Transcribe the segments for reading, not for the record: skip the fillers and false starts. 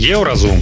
Еўразум.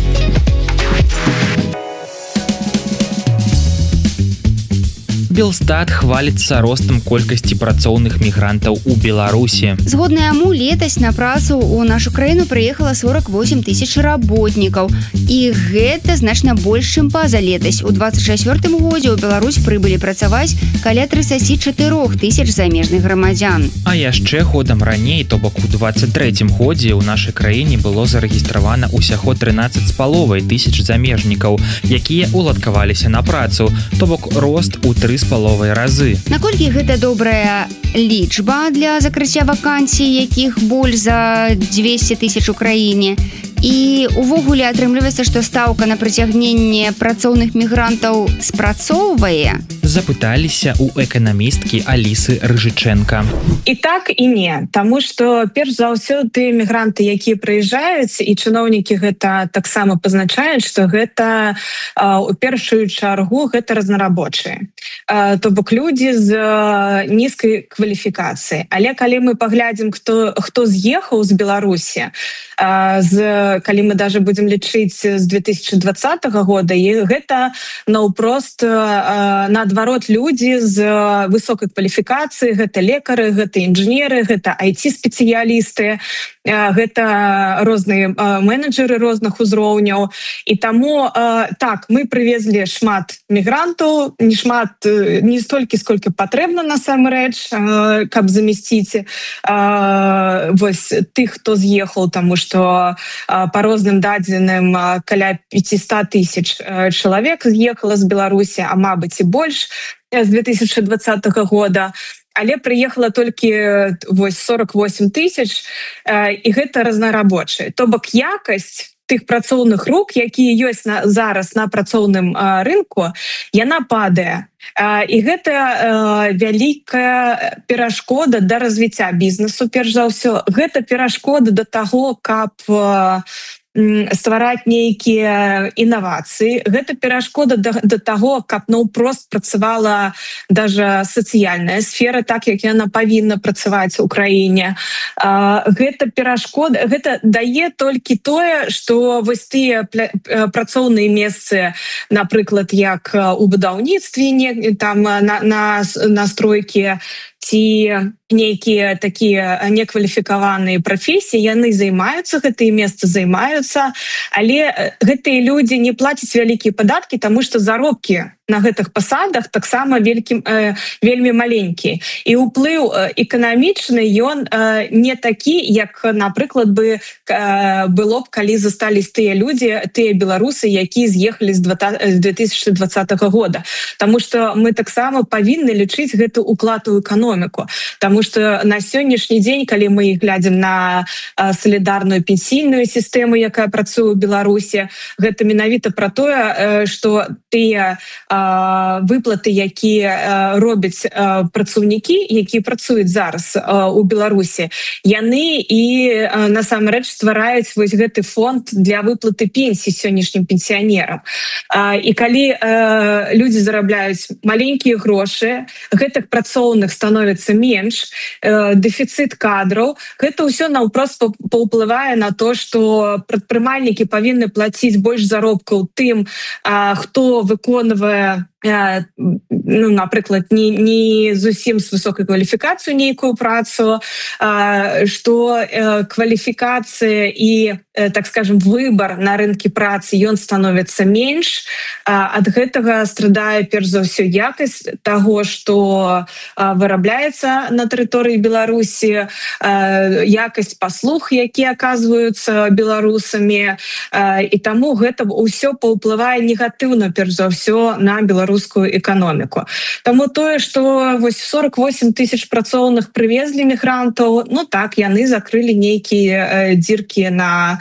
Белстат хваліцца ростам колькасці працоўных мігрантаў у Беларусі. Згодна яму, летась на працу ў нашу краіну прыехала 48 тысяч работнікаў. І гэта значна больш, чым пазалетась. У 24 годзе ў Беларусь прыбылі працаваць каля 34 тысяч замежных грамадзян. А яшчэ годам раней, то бок у 23 годзе ў нашай краіне было зарэгістравана ўсяго 13,5 тысяч замежнікаў, якія уладкаваліся на працу, то бок рост у 3,5 разы. Наколькі гэта добрая лічба для закрыцця вакансій, якіх боль за 200 тысяч у краіне? І увогуле атрымліваецца, што стаўка на прыцягненне працоўных мігрантаў спрацоўвае? Запыталіся у эканамісткі Алісы Рыжычэнка. І так, і не. Таму што, перш за ўсё, тыя мігранты, якія прыязджаюць, і чыноўнікі гэта таксама пазначаюць, што гэта у першую чаргу гэта разнарабочыя. То бок людзі з нізкай кваліфікацыяй. Але калі мы паглядзім, хто з'ехаў з Беларусі, калі мы даже будем лічыць з 2020 года, і гэта наўпрост наадварот людзі з высокай кваліфікацыяй, гэта лекары, гэта інжынеры, гэта IT-спецыялісты, гэта розныя менеджеры розных узроўняў. І таму так, мы прывезлі шмат мігрантаў, не столькі, сколькі патрэбна насамрэч, каб замесціць вось тых, хто з'ехаў, таму што по розным дадзеным каля 500 тысяч чалавек з'ехала з Беларусі, а мабыць і больш з 2020 года. Але прыехала толькі 48 тысяч, і гэта разнарабочыя. То бок якасць тых працоўных рук, якія ёсць зараз на працоўным рынку, яна падае. І гэта вялікая перашкода да развіцця бізнесу, перш за ўсё. Гэта перашкода да таго, каб ствараць нейкія інавацыі. Гэта перашкода да таго, каб наўпрост працавала даже сацыяльная сфера, так як яна павінна працаваць у краіне. Гэта перашкода, гэта дае толькі тое, што вось тыя працоўныя месцы, напрыклад, як у будаўніцтве, там на стройкі, ці нейкія такія некваліфікаваныя прафесіі, яны займаюцца, гэтыя месцы займаюцца, але гэтыя людзі не плацяць вялікія падаткі, таму што заробкі на гэтых пасадах таксама вельмі маленькія. І ўплыў эканамічны, ён не такі, як, напрыклад, было б, калі застались тыя людзі, тыя беларусы, якія з'ехалі з 2020 года. Таму што мы таксама павінны лічыць гэты ўклад у эканоміку. Таму што на сённяшні дзень, калі мы глядзім на салідарную пенсійную сістэму, якая працуе ў Беларусі, гэта менавіта пра тое, што тыя выплаты, якія робяць працаўнікі, якія працуюць зараз у Беларусі, яны і насамрэч ствараюць вось гэты фонд для выплаты пенсій сённяшнім пенсіянерам. І калі людзі зарабляюць маленькія грошы, гэтых працоўных становіцца менш, дэфіцыт кадраў, гэта ўсё наўпрост паўплывае на то, што прадпрымальнікі павінны плаціць больш заробкаў тым, хто выконвае, напрыклад, не зусім з высокай кваліфікацыяй нейкую працу, што кваліфікацыя і, так скажем, выбор на рынке працы, ён становіцца менш. Ад гэтага страдае, перш за ўсё, якасць таго, што вырабляецца на тэрыторыі Беларусі, якасць паслуг, якія аказваюцца беларусамі, і таму гэта ўсё паўплывае негатыўна, перш за ўсё, на беларускую эканоміку. Таму тое, што вось 48 тысяч працоўных прывезлі мігрантаў, так, яны закрылі нейкія дзіркі на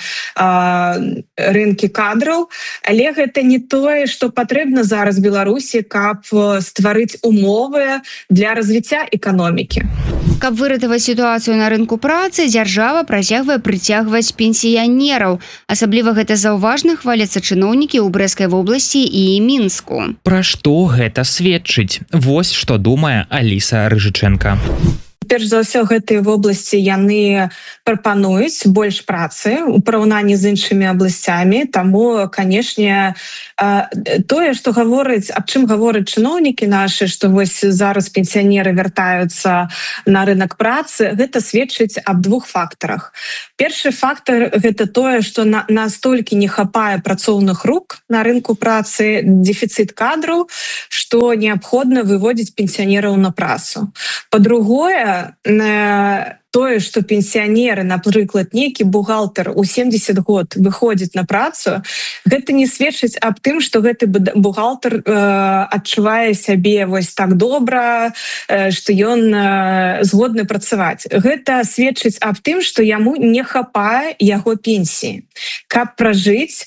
рынкі кадраў, але гэта не тое, што патрэбна зараз Беларусі, каб стварыць умовы для развіцця эканомікі. Каб выратаваць сітуацыю на рынку працы, дзяржава працягвае прыцягваць пенсіянераў. Асабліва гэта заўважна хваляцца чыноўнікі ў Брэскай вобласці і Мінску. Пра што гэта сведчыць? Вось што думае Аліса Рыжычэнка. Перш за ўсё гэтыя вобласці яны прапануюць больш працы у параўнанні з іншымі абласцямі. Таму, канешне, тое, што гаворыць, аб чым гавораць чыноўнікі нашы, што вось зараз пенсіянеры вяртаюцца на рынок працы, гэта сведчыць аб двух фактарах. Першы фактар гэта тое, што настолькі не хапае працоўных рук на рынку працы, дэфіцыт кадраў, што неабходна выводзіць пенсіянераў на працу. Па-другое, тое, што пенсіянеры, напрыклад, нейкі бухгалтар у 70 год выходзіць на працу, гэта не сведчыць аб тым, што гэты бухгалтар адчувае сябе вось так добра, што ён згодны працаваць. Гэта сведчыць аб тым, што яму не хапае яго пенсіі. Каб пражыць,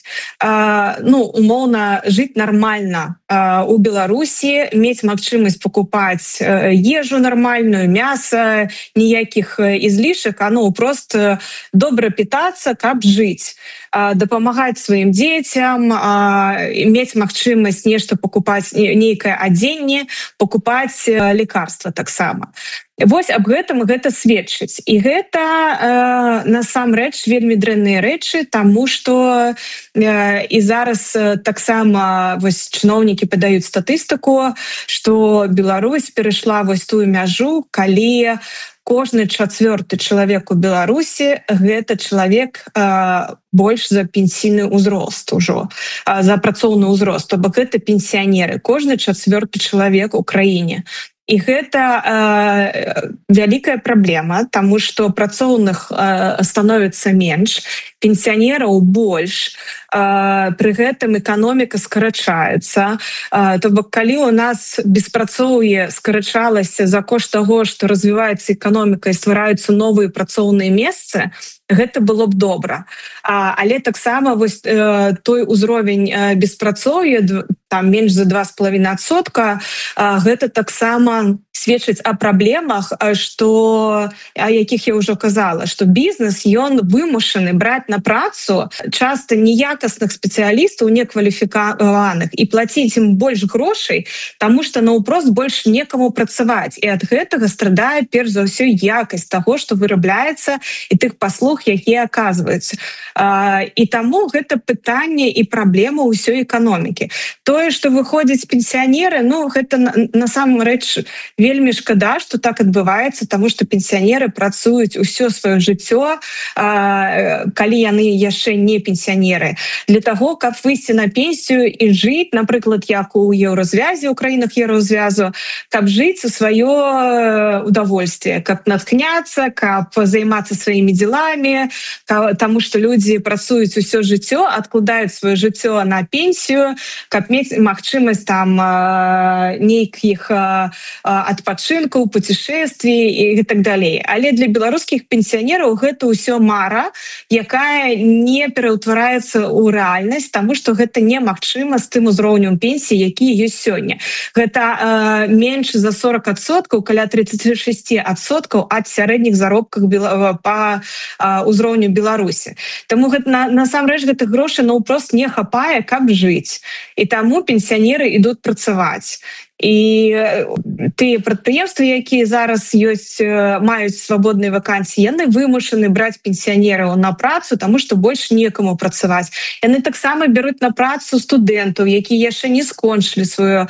умоўна, жыць нармальна у Беларусі, мець магчымасць пакупаць ежу нармальную, мяса, ніякіх излишек, просто добра питаться, каб жыць, дапамагаць сваім дзецям, мець магчымасць нешта пакупаць, нейкае адзенне, пакупаць лекарства таксама. Вось аб гэтым гэта сведчыць. І гэта насамрэч вельмі дрэнныя рэчы, таму што і зараз таксама вось чыноўнікі падаюць статыстыку, што Беларусь перайшла вось тую мяжу, калі кожны чацвёрты чалавек у Беларусі гэта чалавек больш за пенсійны ўзрост ужо, за працоўны ўзрост, то бок гэта пенсіянеры, кожны чацвёрты чалавек у краіне. І гэта вялікая праблема, таму што працоўных становіцца менш, пенсіянераў больш, пры гэтым эканоміка скарачаецца. То бок калі у нас беспрацоўе скарачалася за кошт таго, што развіваецца эканоміка і ствараюцца новыя працоўныя месцы, гэта было б добра. Але таксама вось той узровень беспрацоўя, там менш за 2,5%, гэта таксама сведчыць о праблемах, о якіх я ўжо казала, што бізнес, ён вымушаны браць на працу часта неякасных спецыялістаў, некваліфікаваных, і плаціць ім больш грошай, таму што наўпрост больш некаму працаваць. І ад гэтага страдае перш за ўсё якасць таго, што вырабляецца, і тых паслуг, якія аказваюцца. І таму гэта пытанне і праблема ўсёй эканомікі. Тое, што выходзяць пенсіянеры, гэта насамрэч вельмі шкада, што так адбываецца, таму што пенсіянеры працуюць усё сваё жыццё, калі яны яшчэ не пенсіянеры, для таго, каб выйсці на пенсію і жыць, напрыклад, як у еўразвязе, у краінах еўразвязу, каб жыць у сваё удовольствие, каб натхняцца, каб займацца сваімі дзеламі, таму што людзі працуюць усё жыццё, адкладаюць сваё жыццё на пенсію, каб мець магчымасць там нейкіх адпачынкаў, путешествий і так далей. Але для беларускіх пенсіянераў гэта ўсё мара, якая не пераўтвараецца ў рэальнасць, таму што гэта немагчыма з тым узроўнем пенсіі, які ёсць сёння. Гэта менш за 40%, каля 36% ад сярэдніх заробках па ўзроўню Беларусі. Таму насамрэч гэтых грошай наўпрост не хапае, каб жыць. І таму пенсіянеры ідуць працаваць. І тыя прадпрыемствы, якія зараз маюць свабодныя вакансіі, яны вымушаны браць пенсіянераў на працу, таму што больш некаму працаваць. Яны таксама бяруць на працу студэнтаў, якія яшчэ не скончылі сваё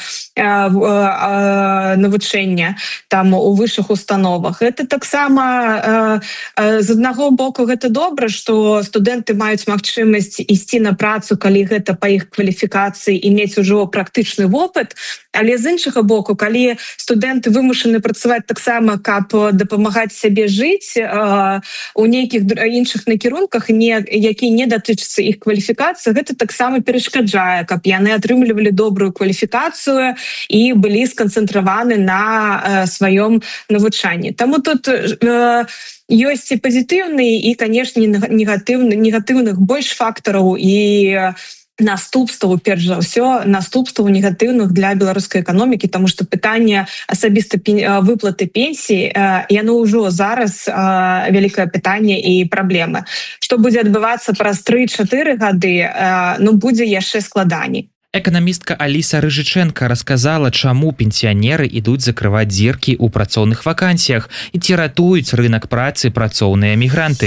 навучанне там у вышшых установах. Гэта таксама з аднаго боку гэта добра, што студэнты маюць магчымасць ісці на працу, калі гэта па іх кваліфікацыі і мець ужо практычны вопыт, але з іншага боку, калі студэнты вымушаны працаваць таксама, каб дапамагаць сябе жыць у нейкіх іншых накірунках, які не датычацца іх кваліфікацыі, гэта таксама перашкаджае, каб яны атрымлівалі добрую кваліфікацыю і былі сканцэнтраваны на сваём навучанні. Таму тут ёсць і пазітыўныя, і, канешне, негатыўных больш фактараў і наступстваў, перш за ўсё, наступстваў негатыўных для беларускай эканомікі, таму што пытанне асабіста выплаты пенсіі, яно ўжо зараз вялікае пытанне і праблема. Што будзе адбывацца праз 3-4 гады, будзе яшчэ складаней. Эканамістка Аліса Рыжыченко расказала, чаму пенсіянеры ідуць закрываць дзіркі ў працоўных вакансіях і ці ратуюць рынок працы працоўныя мігранты.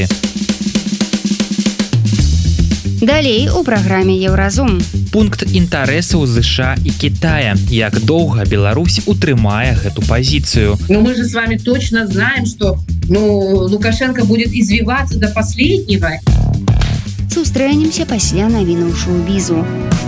Далей у праграме Еўразум. Пункт інтарэсаў ЗША і Китая. Як доўга Беларусь утрымае гэту пазіцыю. Но мы же с вами точно знаем, что Лукашенко будет извиваться до последнего. Сустрэнемся пасля навінаў шоу-бізу.